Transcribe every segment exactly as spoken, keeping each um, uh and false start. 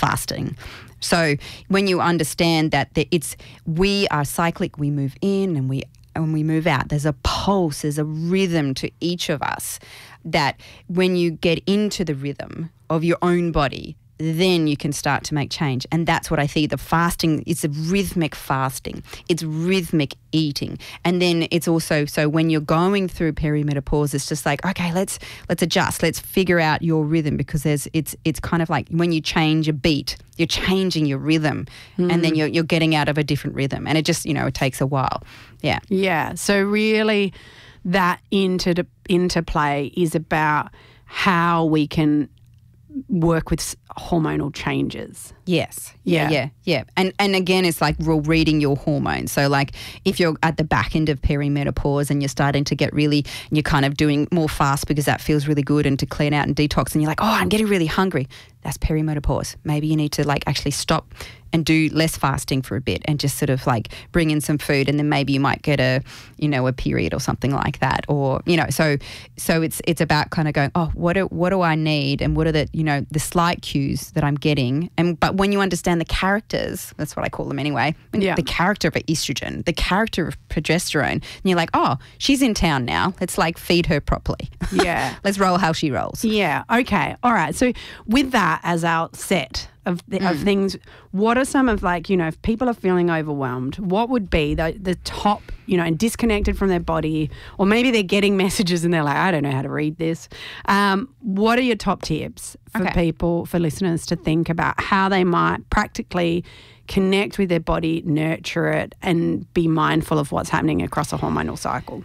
fasting. So when you understand that the, it's we are cyclic, we move in and we and we move out. There's a pulse, there's a rhythm to each of us that when you get into the rhythm of your own body, then you can start to make change. And that's what I see. The fasting is a rhythmic fasting. It's rhythmic eating. And then it's also, so when you're going through perimenopause, it's just like, okay, let's let's adjust. Let's figure out your rhythm, because there's it's it's kind of like when you change a beat, you're changing your rhythm mm. and then you're you're getting out of a different rhythm. And it just, you know, it takes a while. Yeah. Yeah. So really that into interplay is about how we can work with hormonal changes. Yes. Yeah, yeah, yeah. yeah. And and again, it's like we're reading your hormones. So like if you're at the back end of perimenopause and you're starting to get really, and you're kind of doing more fast because that feels really good and to clean out and detox, and you're like, oh, I'm getting really hungry. That's perimenopause. Maybe you need to like actually stop and do less fasting for a bit and just sort of like bring in some food, and then maybe you might get a, you know, a period or something like that. Or, you know, so so it's it's about kind of going, oh, what do, what do I need, and what are the, you know, the slight cues that I'm getting. And but when you understand the characters, that's what I call them anyway, yeah. the character of estrogen, the character of progesterone, and you're like, oh, she's in town now. Let's like feed her properly. Yeah. Let's roll how she rolls. Yeah. Okay. All right. So with that as our set of the, mm. of things, what are some of like, you know, if people are feeling overwhelmed, what would be the the top, you know, and disconnected from their body, or maybe they're getting messages and they're like, I don't know how to read this. Um, what are your top tips for okay. people, for listeners to think about how they might practically connect with their body, nurture it, and be mindful of what's happening across a hormonal cycle?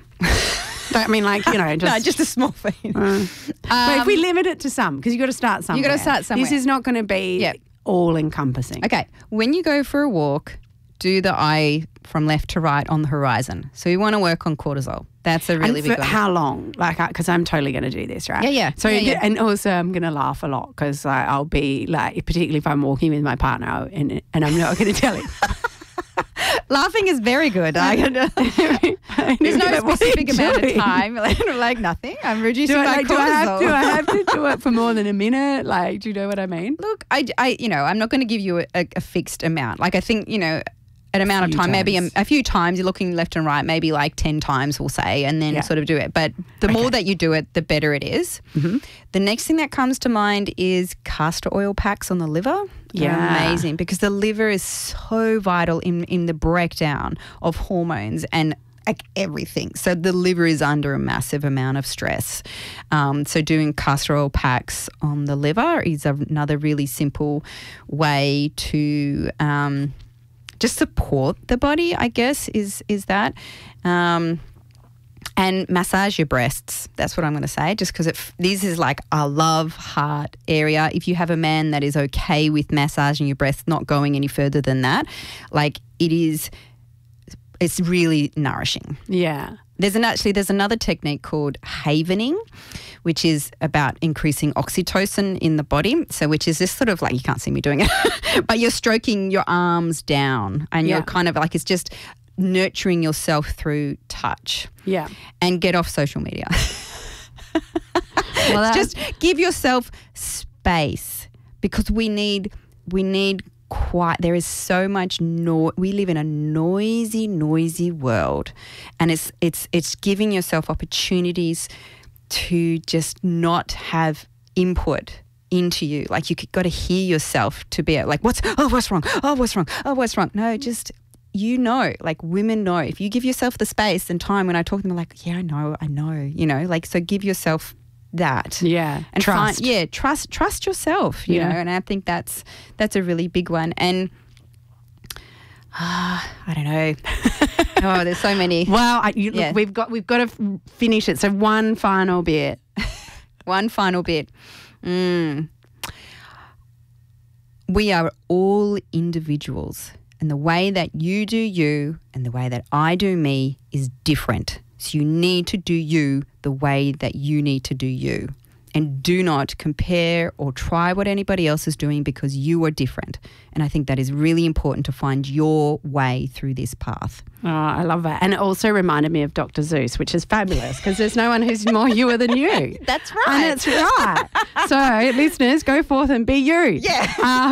I mean, like, you know, just... no, just a small thing. Uh, um, but if we limit it to some, because you've got to start somewhere. You've got to start somewhere. This is not going to be yep. all-encompassing. Okay, when you go for a walk, do the eye from left to right on the horizon. So you want to work on cortisol. That's a really and big for one. How long? Like, because I'm totally going to do this, right? Yeah, yeah. So, yeah, yeah. and also I'm going to laugh a lot because like, I'll be like, particularly if I'm walking with my partner and, and I'm not going to tell him. Laughing is very good. I, there's no like, specific amount of time. Like nothing. I'm reducing do I, my like, cortisol. Do I, have, do I have to do it for more than a minute? Like, do you know what I mean? Look, I, I you know, I'm not going to give you a, a, a fixed amount. Like I think, you know, an amount of time, times. maybe a, a few times, you're looking left and right, maybe like ten times we'll say, and then yeah. sort of do it. But the okay. more that you do it, the better it is. Mm-hmm. The next thing that comes to mind is castor oil packs on the liver. Yeah. They're amazing because the liver is so vital in, in the breakdown of hormones and like everything. So the liver is under a massive amount of stress. Um, so doing castor oil packs on the liver is another really simple way to um, just support the body, I guess, is is that. Um, and massage your breasts. That's what I'm going to say, just because f- this is like a love heart area. If you have a man that is okay with massaging your breasts, not going any further than that, like it is, it's really nourishing. Yeah. There's an actually there's another technique called havening, which is about increasing oxytocin in the body. So which is this sort of like, you can't see me doing it, but you're stroking your arms down and yeah. you're kind of like, it's just nurturing yourself through touch. Yeah. And get off social media. Well, just give yourself space, because we need we need quiet. There is so much no we live in a noisy, noisy world, and it's it's it's giving yourself opportunities to just not have input into you. Like you got to hear yourself to be like, what's oh what's wrong? Oh what's wrong? Oh what's wrong? No, just you know, like women know. If you give yourself the space and time, when I talk to them, I'm like, yeah, I know, I know, you know, like, so give yourself that. Yeah. And trust. Find, yeah, trust, trust yourself, you yeah. know, and I think that's, that's a really big one. And uh, I don't know. Oh, there's so many. Well, I, you, yeah. look, we've got, we've got to f- finish it. So one final bit. One final bit. Mm. We are all individuals. And the way that you do you and the way that I do me is different. So you need to do you the way that you need to do you. And do not compare or try what anybody else is doing, because you are different. And I think that is really important to find your way through this path. Oh, I love that. And it also reminded me of Doctor Zeus, which is fabulous, because there's no one who's more you than you. That's right. And that's right. So listeners, go forth and be you. Yeah. Uh,